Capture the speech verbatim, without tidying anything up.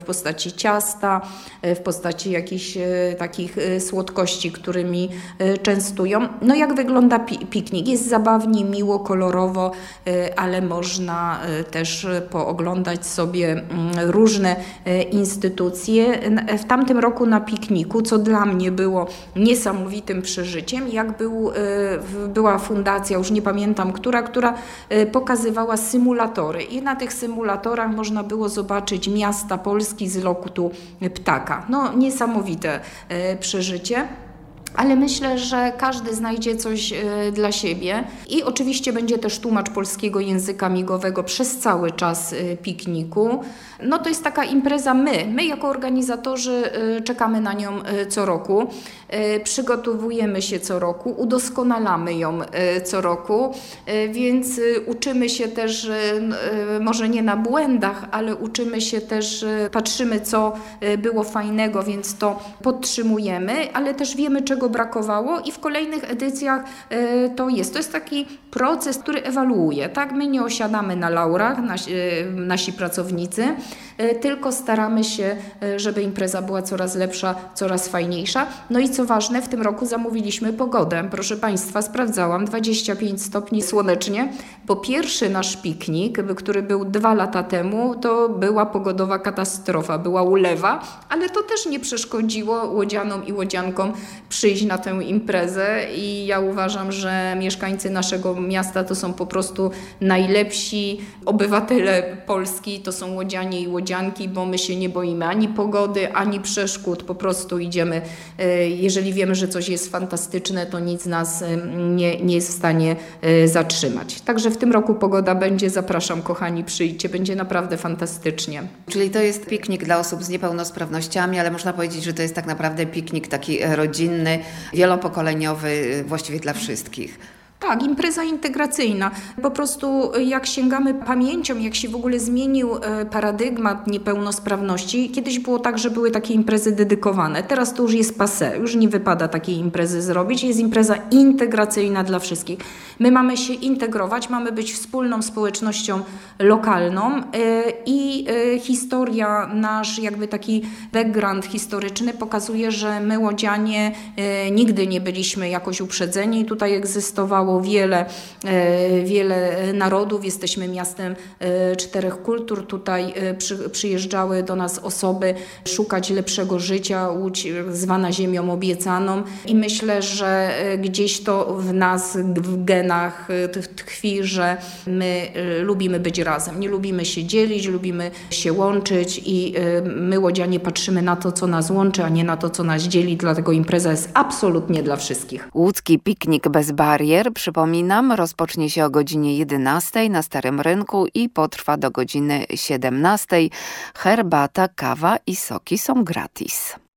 w postaci ciasta, w postaci jakichś takich słodkości, którymi częstują. No jak wygląda pi- piknik? Jest zabawnie, miło, kolorowo, ale można też pooglądać sobie różne instytucje. W tamtym roku na pikniku, co dla mnie było niesamowitym przeżyciem, jak był, była fundacja, już nie pamiętam która, która pokazywała symulatory i na tych symulatorach można było zobaczyć miasta Polski z lotu ptaka. No niesamowite przeżycie. Ale myślę, że każdy znajdzie coś dla siebie i oczywiście będzie też tłumacz polskiego języka migowego przez cały czas pikniku. No to jest taka impreza my, my jako organizatorzy czekamy na nią co roku, przygotowujemy się co roku, udoskonalamy ją co roku, więc uczymy się też, może nie na błędach, ale uczymy się też, patrzymy co było fajnego, więc to podtrzymujemy, ale też wiemy czego brakowało i w kolejnych edycjach to jest. To jest taki proces, który ewaluuje. Tak? My nie osiadamy na laurach, nasi, nasi pracownicy, tylko staramy się, żeby impreza była coraz lepsza, coraz fajniejsza. No i co ważne, w tym roku zamówiliśmy pogodę. Proszę Państwa, sprawdzałam, dwadzieścia pięć stopni słonecznie, bo pierwszy nasz piknik, który był dwa lata temu, to była pogodowa katastrofa, była ulewa, ale to też nie przeszkodziło łodzianom i łodziankom przyjść na tę imprezę i ja uważam, że mieszkańcy naszego miasta to są po prostu najlepsi obywatele Polski, to są łodzianie i łodzianki, bo my się nie boimy ani pogody, ani przeszkód, po prostu idziemy, jeżeli wiemy, że coś jest fantastyczne, to nic nas nie, nie jest w stanie zatrzymać. Także w tym roku pogoda będzie, zapraszam kochani, przyjdźcie, będzie naprawdę fantastycznie. Czyli to jest piknik dla osób z niepełnosprawnościami, ale można powiedzieć, że to jest tak naprawdę piknik taki rodzinny, wielopokoleniowy, właściwie dla wszystkich. Tak, impreza integracyjna. Po prostu jak sięgamy pamięcią, jak się w ogóle zmienił paradygmat niepełnosprawności. Kiedyś było tak, że były takie imprezy dedykowane. Teraz to już jest passé. Już nie wypada takiej imprezy zrobić. Jest impreza integracyjna dla wszystkich. My mamy się integrować, mamy być wspólną społecznością lokalną i historia, nasz jakby taki background historyczny pokazuje, że my łodzianie nigdy nie byliśmy jakoś uprzedzeni. Tutaj egzystowało wiele, wiele narodów. Jesteśmy miastem czterech kultur. Tutaj przy, przyjeżdżały do nas osoby szukać lepszego życia, Łódź zwana ziemią obiecaną i myślę, że gdzieś to w nas, w genach tkwi, że my lubimy być razem. Nie lubimy się dzielić, lubimy się łączyć i my łodzianie patrzymy na to, co nas łączy, a nie na to, co nas dzieli. Dlatego impreza jest absolutnie dla wszystkich. Łódzki piknik bez barier, przypominam, rozpocznie się o godzinie jedenastej na Starym Rynku i potrwa do godziny siedemnastej. Herbata, kawa i soki są gratis.